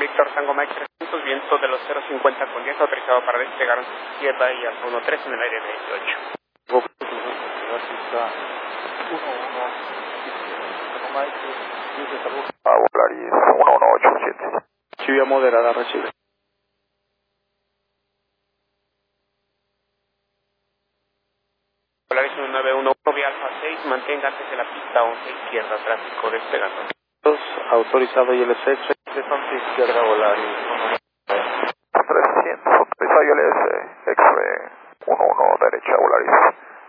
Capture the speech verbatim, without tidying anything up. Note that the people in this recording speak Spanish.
Víctor Tango Mike trescientos, viento de los cero cincuenta con diez, autorizado para despegar en su izquierda y hasta uno tres en el aire de veintiocho. A Volaris uno uno ocho siete. Lluvia moderada, recibe. Volaris uno nueve uno uno, vía Alfa seis, mantenga antes de la pista once izquierda, tráfico despegando. Autorizado I L S, once izquierda, Volaris trescientos, autorizado I L S, X-ray uno uno derecha, Volaris.